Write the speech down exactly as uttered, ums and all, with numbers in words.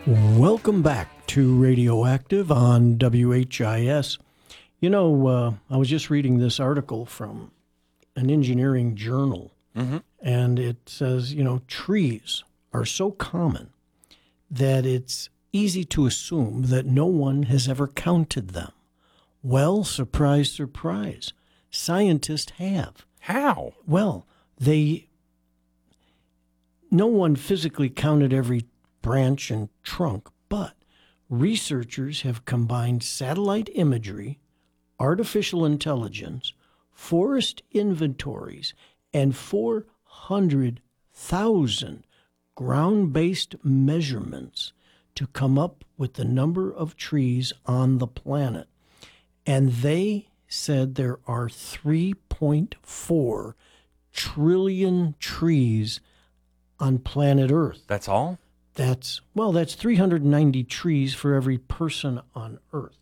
Welcome back to Radioactive on W H I S. You know, uh, I was just reading this article from an engineering journal, Mm-hmm. and it says, you know, trees are so common that it's easy to assume that no one has ever counted them. Well, surprise, surprise, scientists have. How? Well, they, no one physically counted every branch and trunk, but researchers have combined satellite imagery, artificial intelligence, forest inventories, and four hundred thousand ground-based measurements to come up with the number of trees on the planet. And they said there are three point four trillion trees on planet Earth. That's all? That's, well, that's three hundred ninety trees for every person on Earth.